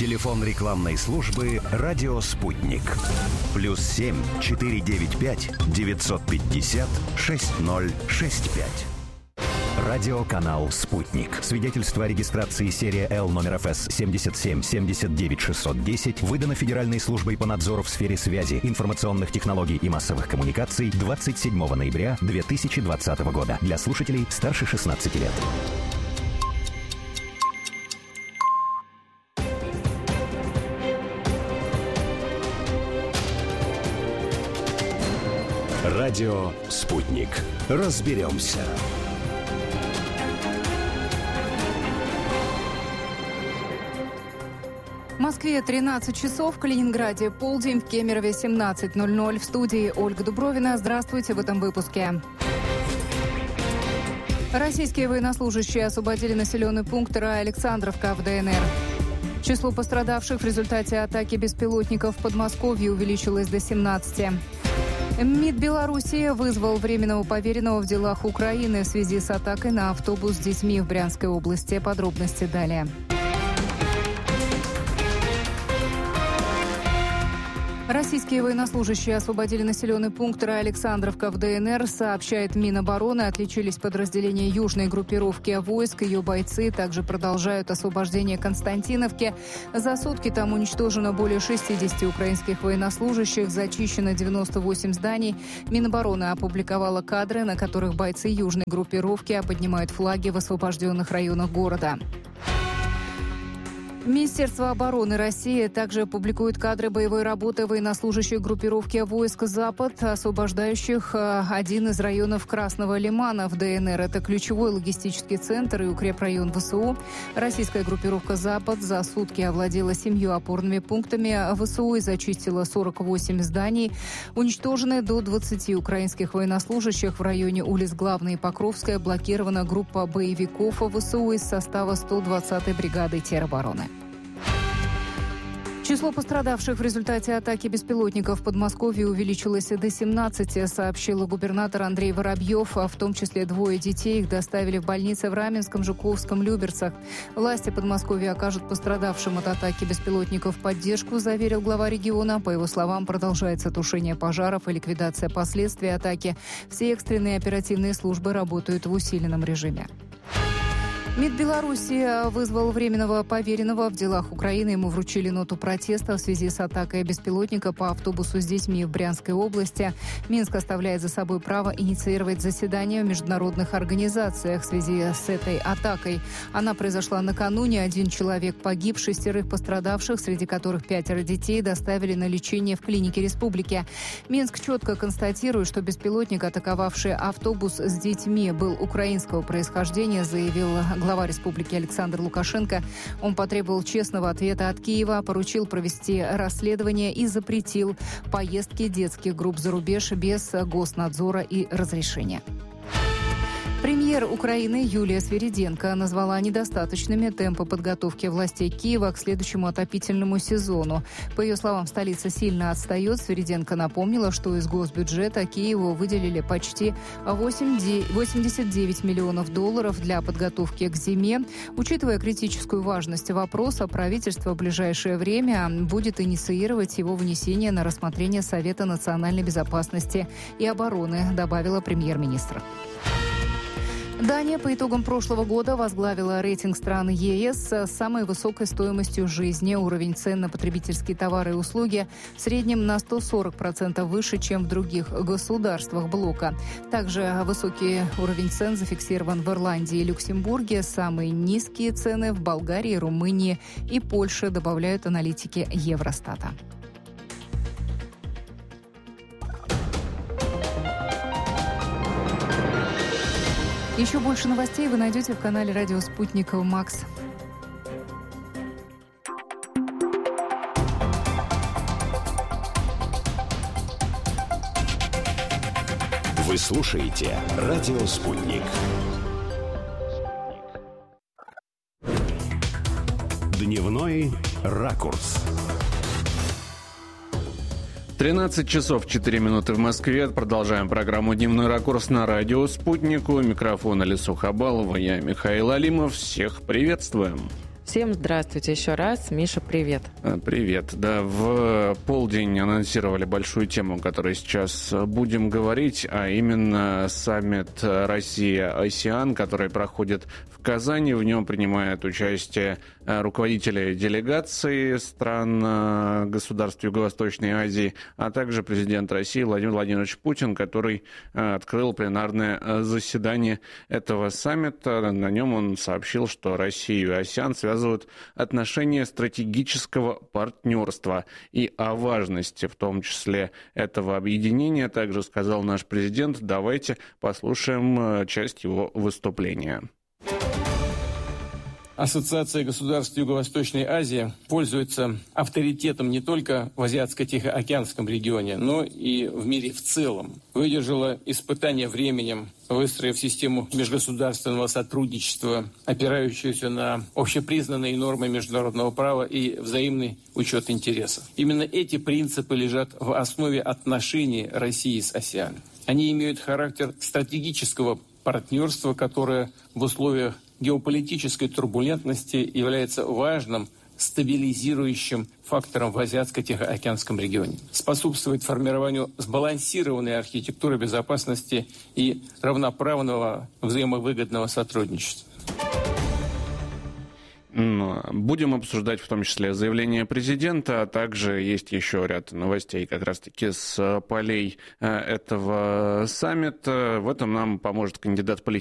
Телефон рекламной службы «Радио Спутник». +7 495 950 6065. Радиоканал «Спутник». Свидетельство о регистрации серия Л номер ФС 77 79 610 выдано Федеральной службой по надзору в сфере связи, информационных технологий и массовых коммуникаций 27 ноября 2020 года. Для слушателей старше 16 лет. Радио «Спутник». Разберемся. В Москве 13 часов, в Калининграде полдень, в Кемерове 17:00. В студии Ольга Дубровина. Здравствуйте в этом выпуске. Российские военнослужащие освободили населенный пункт Александровка в ДНР. Число пострадавших в результате атаки беспилотников в Подмосковье увеличилось до 17. МИД Белоруссии вызвал временного поверенного в делах Украины в связи с атакой на автобус с детьми в Брянской области. Подробности далее. Российские военнослужащие освободили населенный пункт Александровка в ДНР, сообщает Минобороны. Отличились подразделения южной группировки войск. Ее бойцы также продолжают освобождение Константиновки. За сутки там уничтожено более 60 украинских военнослужащих, зачищено 98 зданий. Минобороны опубликовала кадры, на которых бойцы южной группировки поднимают флаги в освобожденных районах города. Министерство обороны России также публикует кадры боевой работы военнослужащих группировки войск «Запад», освобождающих один из районов Красного Лимана в ДНР. Это ключевой логистический центр и укрепрайон ВСУ. Российская группировка «Запад» за сутки овладела 7 опорными пунктами ВСУ и зачистила 48 зданий. Уничтожены до 20 украинских военнослужащих. В районе улиц Главная и Покровская блокирована группа боевиков ВСУ из состава 120-й бригады теробороны. Число пострадавших в результате атаки беспилотников в Подмосковье увеличилось до 17, сообщил губернатор Андрей Воробьев. В том числе 2 детей. Их доставили в больницы в Раменском, Жуковском, Люберцах. Власти Подмосковья окажут пострадавшим от атаки беспилотников поддержку, заверил глава региона. По его словам, продолжается тушение пожаров и ликвидация последствий атаки. Все экстренные оперативные службы работают в усиленном режиме. МИД Белоруссии вызвал временного поверенного в делах Украины. Ему вручили ноту протеста в связи с атакой беспилотника по автобусу с детьми в Брянской области. Минск оставляет за собой право инициировать заседания в международных организациях в связи с этой атакой. Она произошла накануне. 1 человек погиб, 6 пострадавших, среди которых 5 детей, доставили на лечение в клинике республики. Минск четко констатирует, что беспилотник, атаковавший автобус с детьми, был украинского происхождения, заявил глава республики Александр Лукашенко. Он потребовал честного ответа от Киева, поручил провести расследование и запретил поездки детских групп за рубеж без госнадзора и разрешения. Премьер Украины Юлия Свириденко назвала недостаточными темпы подготовки властей Киева к следующему отопительному сезону. По ее словам, столица сильно отстает. Свириденко напомнила, что из госбюджета Киеву выделили почти 89 миллионов долларов для подготовки к зиме. Учитывая критическую важность вопроса, правительство в ближайшее время будет инициировать его внесение на рассмотрение Совета национальной безопасности и обороны, добавила премьер-министр. Дания по итогам прошлого года возглавила рейтинг стран ЕС с самой высокой стоимостью жизни. Уровень цен на потребительские товары и услуги в среднем на 140% выше, чем в других государствах блока. Также высокий уровень цен зафиксирован в Ирландии и Люксембурге. Самые низкие цены в Болгарии, Румынии и Польше, добавляют аналитики Евростата. Еще больше новостей вы найдете в канале «Радио Спутник Макс». Вы слушаете «Радио Спутник». Дневной ракурс. 13 часов 4 минуты в Москве. Продолжаем программу «Дневной ракурс» на радио «Спутник». У микрофона Лесу Хабалова. Я Михаил Алимов. Всех приветствуем. Всем здравствуйте еще раз. Миша, привет. Привет. Да, в полдень анонсировали большую тему, о которой сейчас будем говорить, а именно саммит Россия-АСЕАН, который проходит в Казани. В нем принимают участие руководители делегаций стран государств Юго-Восточной Азии, а также президент России Владимир Владимирович Путин, который открыл пленарное заседание этого саммита. На нем он сообщил, что Россию и АСЕАН связывают отношения стратегического партнерства. И о важности, в том числе, этого объединения, также сказал наш президент. Давайте послушаем часть его выступления. Ассоциация государств Юго-Восточной Азии пользуется авторитетом не только в Азиатско-Тихоокеанском регионе, но и в мире в целом. Выдержала испытание временем, выстроив систему межгосударственного сотрудничества, опирающуюся на общепризнанные нормы международного права и взаимный учет интересов. Именно эти принципы лежат в основе отношений России с АСЕАН. Они имеют характер стратегического партнерства, которое в условиях геополитической турбулентности является важным стабилизирующим фактором в Азиатско-Тихоокеанском регионе. Способствует формированию сбалансированной архитектуры безопасности и равноправного взаимовыгодного сотрудничества. Будем обсуждать в том числе заявление президента, а также есть еще ряд новостей как раз-таки с полей этого саммита. В этом нам поможет кандидат